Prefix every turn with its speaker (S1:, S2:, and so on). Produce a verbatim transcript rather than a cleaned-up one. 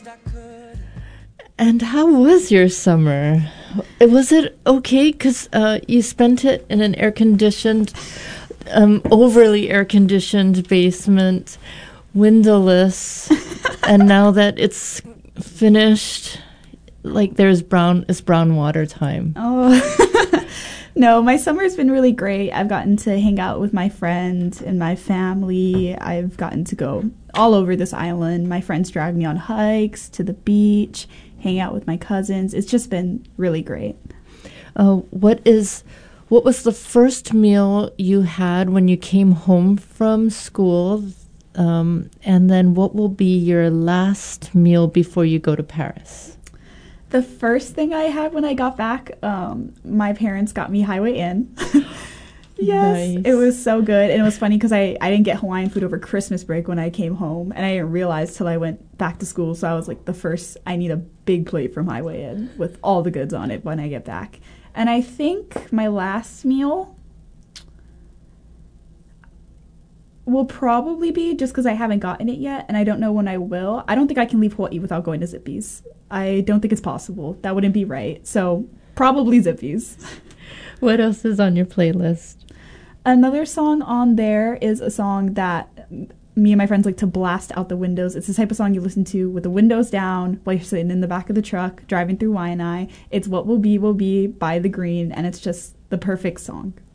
S1: And how was your summer? Was it okay? Because uh, you spent it in an air-conditioned, um, overly air-conditioned basement, windowless, and now that it's finished, like there's brown, it's brown water time.
S2: Oh, no, my summer's been really great. I've gotten to hang out with my friends and my family. I've gotten to go all over this island. My friends drag me on hikes to the beach, hang out with my cousins. It's just been really great.
S1: Uh, what is, what was the first meal you had when you came home from school? Um, and then what will be your last meal before you go to Paris?
S2: The first thing I had when I got back, um, my parents got me Highway Inn. Yes, nice. It was so good. And it was funny because I, I didn't get Hawaiian food over Christmas break when I came home. And I didn't realize till I went back to school. So I was like, the first, I need a big plate from Highway Inn with all the goods on it when I get back. And I think my last meal will probably be, just because I haven't gotten it yet and I don't know when I will. I don't think I can leave Hawaii without going to Zippy's. I don't think it's possible. That wouldn't be right. So probably Zippy's.
S1: What else is on your playlist?
S2: Another song on there is a song that me and my friends like to blast out the windows. It's the type of song you listen to with the windows down while you're sitting in the back of the truck driving through Waianae. It's What Will Be Will Be by The Green, and it's just the perfect song.